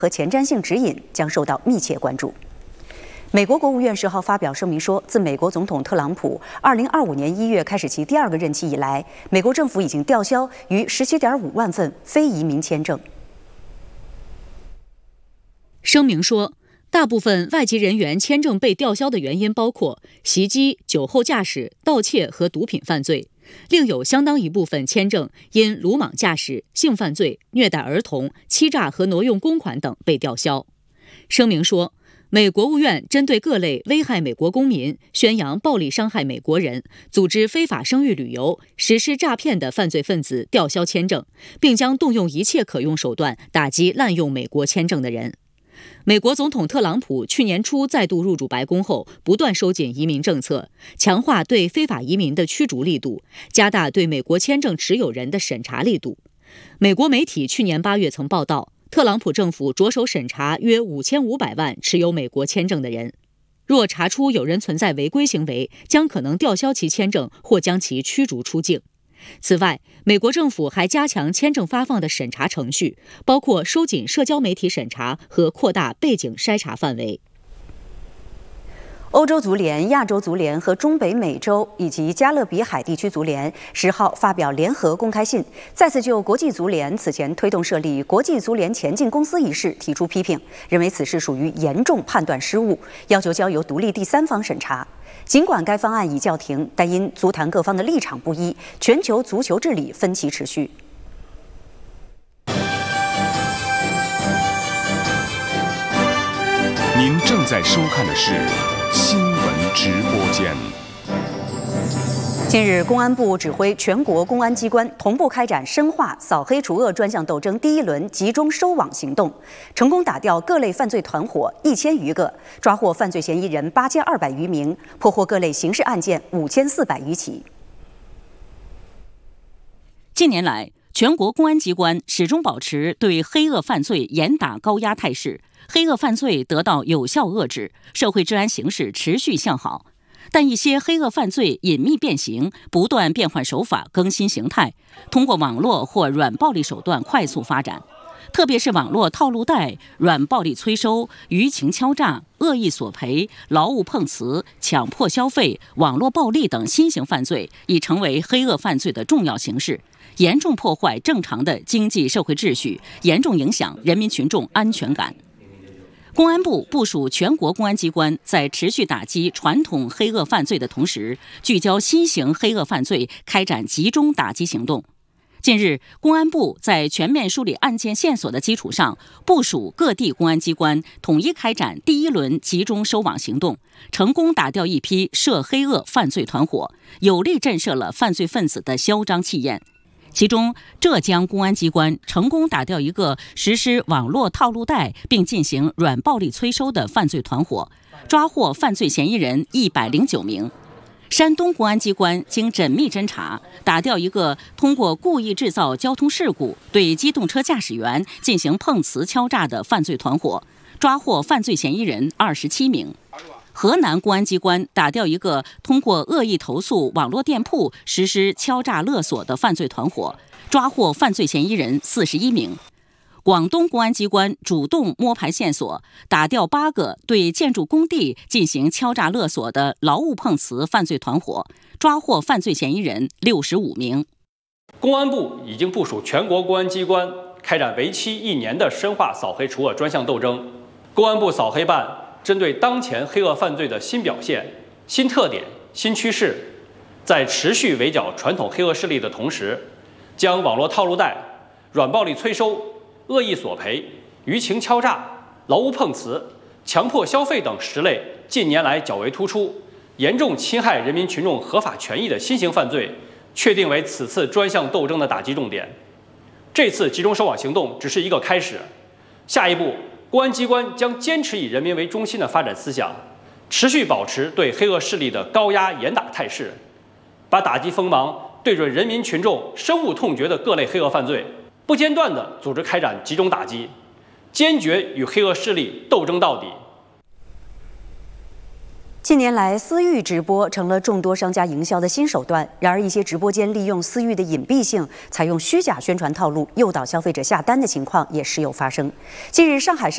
和前瞻性指引将受到密切关注。美国国务院10号发表声明说，自美国总统特朗普2025年1月开始其第2个任期以来，美国政府已经吊销逾17.5万份非移民签证。 声明说，大部分外籍人员签证被吊销的原因包括袭击、酒后驾驶、盗窃和毒品犯罪，另有相当一部分签证因鲁莽驾驶、性犯罪、虐待儿童、欺诈和挪用公款等被吊销。声明说，美国务院针对各类危害美国公民、宣扬暴力伤害美国人、组织非法生育旅游、实施诈骗的犯罪分子吊销签证，并将动用一切可用手段打击滥用美国签证的人。美国总统特朗普去年初再度入主白宫后，不断收紧移民政策，强化对非法移民的驱逐力度，加大对美国签证持有人的审查力度。美国媒体去年8月曾报道，特朗普政府着手审查约5500万持有美国签证的人，若查出有人存在违规行为，将可能吊销其签证或将其驱逐出境。此外，美国政府还加强签证发放的审查程序，包括收紧社交媒体审查和扩大背景筛查范围。 欧洲足联、亚洲足联和中北美洲以及加勒比海地区足联10号发表联合公开信，再次就国际足联此前推动设立国际足联前进公司一事提出批评，认为此事属于严重判断失误，要求交由独立第三方审查。尽管该方案已叫停，但因足坛各方的立场不一，全球足球治理分歧持续。 您正在收看的是新闻直播间。 近日，公安部指挥全国公安机关同步开展深化扫黑除恶专项斗争第1轮集中收网行动，成功打掉各类犯罪团伙1000余个，抓获犯罪嫌疑人8200余名，破获各类刑事案件5400余起。 近年来，全国公安机关始终保持对黑恶犯罪严打高压态势，黑恶犯罪得到有效遏制，社会治安形势持续向好。但一些黑恶犯罪隐秘变形，不断变换手法、更新形态，通过网络或软暴力手段快速发展。特别是网络套路贷、软暴力催收、舆情敲诈、恶意索赔、劳务碰瓷、强迫消费、网络暴力等新型犯罪，已成为黑恶犯罪的重要形式，严重破坏正常的经济社会秩序，严重影响人民群众安全感。公安部部署全国公安机关在持续打击传统黑恶犯罪的同时，聚焦新型黑恶犯罪，开展集中打击行动。近日，公安部在全面梳理案件线索的基础上，部署各地公安机关统一开展第1轮集中收网行动，成功打掉一批涉黑恶犯罪团伙，有力震慑了犯罪分子的嚣张气焰。其中，浙江公安机关成功打掉一个实施网络套路贷并进行软暴力催收的犯罪团伙，抓获犯罪嫌疑人109名。山东公安机关经缜密侦查，打掉一个通过故意制造交通事故对机动车驾驶员进行碰瓷敲诈的犯罪团伙，抓获犯罪嫌疑人27名。河南公安机关打掉一个通过恶意投诉网络店铺实施敲诈勒索的犯罪团伙，抓获犯罪嫌疑人41名。广东公安机关主动摸排线索，打掉8个对建筑工地进行敲诈勒索的劳务碰瓷犯罪团伙，抓获犯罪嫌疑人65名。 公安部已经部署全国公安机关开展为期1年的深化扫黑除恶专项斗争。公安部扫黑办针对当前黑恶犯罪的新表现、新特点、新趋势，在持续围剿传统黑恶势力的同时，将网络套路贷、软暴力催收、恶意索赔、舆情敲诈、劳务碰瓷、强迫消费等10类近年来较为突出、严重侵害人民群众合法权益的新型犯罪，确定为此次专项斗争的打击重点。这次集中收网行动只是一个开始，下一步，公安机关将坚持以人民为中心的发展思想，持续保持对黑恶势力的高压严打态势，把打击锋芒对准人民群众深恶痛绝的各类黑恶犯罪，不间断地组织开展集中打击，坚决与黑恶势力斗争到底。 近年来，私域直播成了众多商家营销的新手段。然而，一些直播间利用私域的隐蔽性，采用虚假宣传套路，诱导消费者下单的情况也时有发生。近日，上海市